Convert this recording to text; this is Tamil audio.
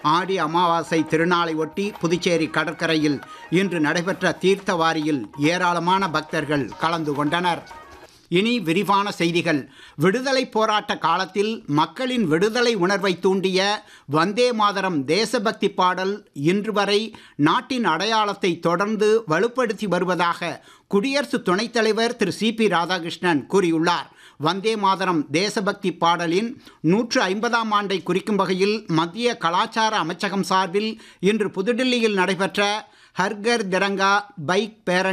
ஆடி அமாவாசை திருநாளை ஒட்டி புதுச்சேரி கடற்கரையில் இன்று நடைபெற்ற தீர்த்தவாரியில் ஏராளமான பக்தர்கள் கலந்து கொண்டனர். இனி விரிவான செய்திகள். விடுதலை போராட்ட காலத்தில் மக்களின் விடுதலை உணர்வை தூண்டிய வந்தே மாதரம் தேசபக்தி பாடல் இன்று வரை நாட்டின் அடையாளத்தை தொடர்ந்து வலுப்படுத்தி வருவதாக குடியரசு துணைத் தலைவர் திரு சி.பி. ராதாகிருஷ்ணன் கூறியுள்ளார். வந்தே மாதரம் தேசபக்தி பாடலின் 150ஆம் ஆண்டை குறிக்கும் வகையில் மத்திய கலாச்சார அமைச்சகம் சார்பில் இன்று புதுடில்லியில் நடைபெற்ற ஹர்கர் திரங்கா பைக் பேரணி